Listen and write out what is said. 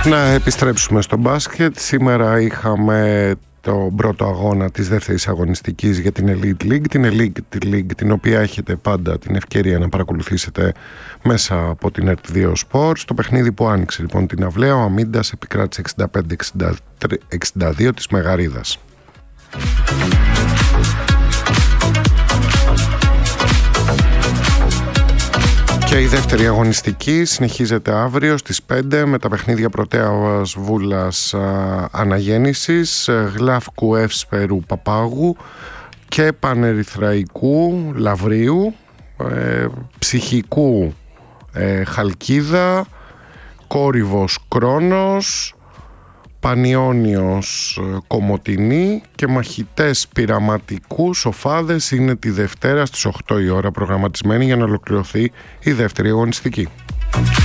Να επιστρέψουμε στο μπάσκετ. Σήμερα είχαμε τον πρώτο αγώνα της δεύτερης αγωνιστικής για την Elite League. Την Elite League, την οποία έχετε πάντα την ευκαιρία να παρακολουθήσετε μέσα από την ERT2 Sports. Το παιχνίδι που άνοιξε λοιπόν την αυλαία, ο Αμίντας επικράτησε 65-62 της Μεγαρίδας. Και η δεύτερη αγωνιστική συνεχίζεται αύριο στις 5 με τα παιχνίδια Πρωτέας Βούλας Αναγέννησης, Γλαύκου Εύσπερου Παπάγου και Πανερυθραϊκού Λαβρίου, Ψυχικού Χαλκίδα, Κόρυβος Κρόνος, Πανιόνιος Κομοτηνή και Μαχητές Πειραματικού Σοφάδες είναι τη Δευτέρα στις 8 η ώρα προγραμματισμένη για να ολοκληρωθεί η δεύτερη αγωνιστική.